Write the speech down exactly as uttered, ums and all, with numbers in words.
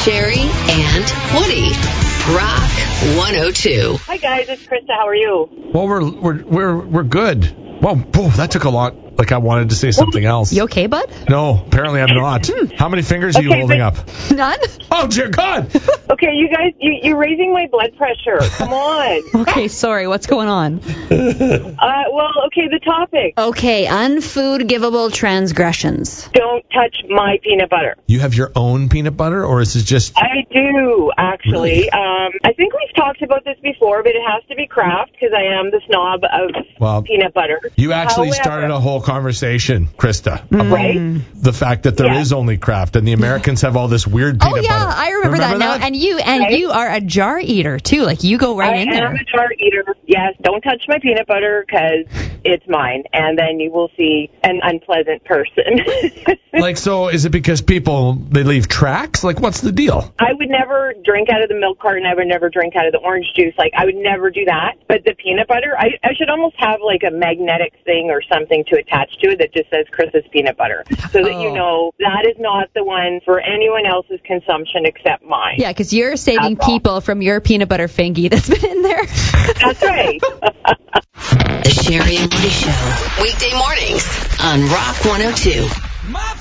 Sherry and Woody. Rock one oh two. Hi guys, it's Krista. How are you? Well, we're we're we're we're good. Whoa, whoa, that took a lot. Like I wanted to say something else. You okay, bud? No, apparently I'm not. How many fingers are you Okay, holding but- up? None? Oh, dear God. Okay, you guys, you, you're raising my blood pressure. Come on. Okay, sorry. What's going on? Uh, well, okay, the topic. Okay, unforgivable transgressions. Don't touch my peanut butter. You have your own peanut butter, or is it just... I do, actually. Um, I think we've talked about this before, but it has to be Kraft because I am the snob of Well, peanut butter. You actually However- started a whole conversation, Krista, about Right? the fact that there is Yeah. only Kraft, and the Americans have all this weird peanut Oh yeah, butter. I remember, that now. And you and Right? you are a jar eater too. Like you go right I in am there. a jar eater. Yes, don't touch my peanut butter because it's mine, and then you will see an unpleasant person. Like, so is it because people, they leave tracks? Like, what's the deal? I would never drink out of the milk carton. I would never drink out of the orange juice. Like, I would never do that. But the peanut butter, I, I should almost have, like, a magnetic thing or something to attach to it that just says Chris's peanut butter. So that you Oh. know that is not the one for anyone else's consumption except mine. Yeah, because you're saving That's all. people from your peanut butter fingy that's been in there. That's right. The Sherry and Woody Show. Weekday mornings on Rock one oh two.